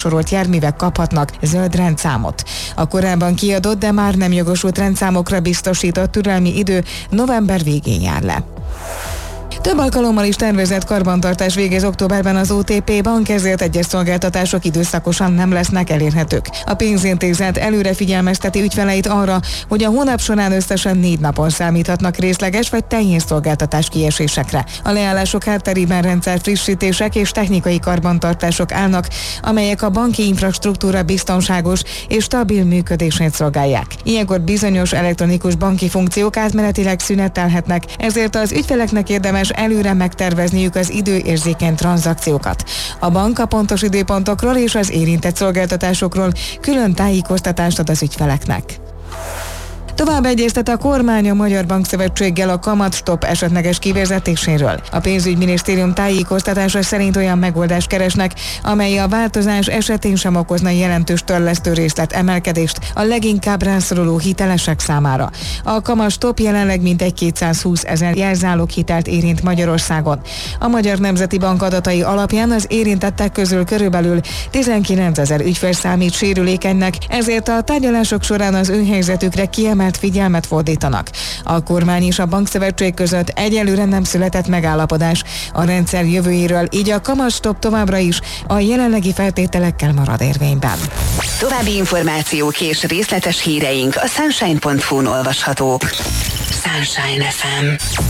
felsorolt járművek kaphatnak zöld rendszámot. A korábban kiadott, de már nem jogosult rendszámokra biztosított türelmi idő november végén jár le. Több alkalommal is tervezett karbantartás végez októberben az OTP bank, ezért egyes szolgáltatások időszakosan nem lesznek elérhetők. A pénzintézet előre figyelmezteti ügyfeleit arra, hogy a hónap során összesen 4 napon számíthatnak részleges vagy teljes szolgáltatás kiesésekre. A leállások hátterében rendszerfrissítések és technikai karbantartások állnak, amelyek a banki infrastruktúra biztonságos és stabil működését szolgálják. Ilyenkor bizonyos elektronikus banki funkciók átmenetileg szünetelhetnek, ezért az ügyfeleknek érdemes előre megtervezniük az időérzékeny tranzakciókat. A bank a pontos időpontokról és az érintett szolgáltatásokról külön tájékoztatást ad az ügyfeleknek. Tovább egyeztet a kormány a Magyar Bankszövetséggel a kamatstopp esetleges kivezetéséről. A pénzügyminisztérium tájékoztatása szerint olyan megoldást keresnek, amely a változás esetén sem okozna jelentős törlesztő részlet emelkedést a leginkább rászoruló hitelesek számára. A kamatstopp jelenleg mintegy 220 000 jelzáloghitelt érint Magyarországon. A Magyar Nemzeti Bank adatai alapján az érintettek közül körülbelül 19 000 ügyfél számít sérülékenynek, ezért a tárgyalások során az ő helyzetükre kiemelt figyelmet fordítanak. A kormány és a bankszövetség között egyelőre nem született megállapodás a rendszer jövőjéről, így a kamatstopp továbbra is a jelenlegi feltételekkel marad érvényben. További információk és részletes híreink a sunshine.hu-n olvashatók. Sunshine FM.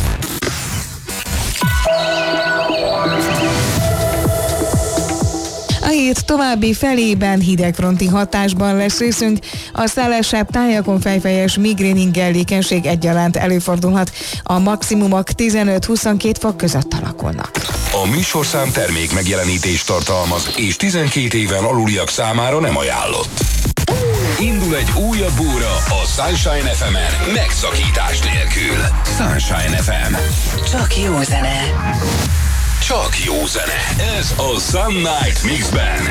A hét további felében hidegfronti hatásban lesz részünk, a szélesebb tájakon fejfejes migrén-ingerlékenység egyaránt előfordulhat, a maximumok 15-22 fok között alakulnak. A műsorszám termék megjelenítést tartalmaz, és 12 éven aluliak számára nem ajánlott. Indul egy újabb óra a Sunshine FM-en, megszakítás nélkül. Sunshine FM. Csak jó zene. Csak jó zene. Ez a Sun Night Mixben.